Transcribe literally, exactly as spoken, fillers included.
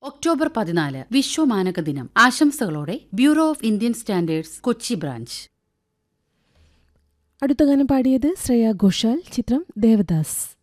October പതിനാല് വിശ്വമാനക ദിനം. ആശംസകളോടെ bureau of Indian standards, Kochi branch. അടുത്ത ഗാനം പാടിയത് ശ്രേയ ഘോഷാൽ, ചിത്രം ദേവദാസ്.